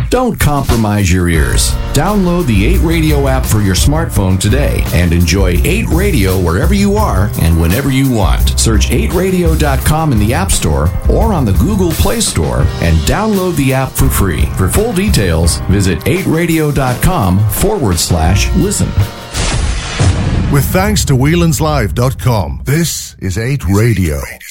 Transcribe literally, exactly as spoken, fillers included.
Don't compromise your ears. Download the eight Radio app for your smartphone today and enjoy eight Radio wherever you are and whenever you want. Search eight radio dot com in the App Store or on the Google Play Store and download the app for free. For full details, visit eight radio dot com forward slash listen. With thanks to Whelan's Live dot com, this is eight Radio.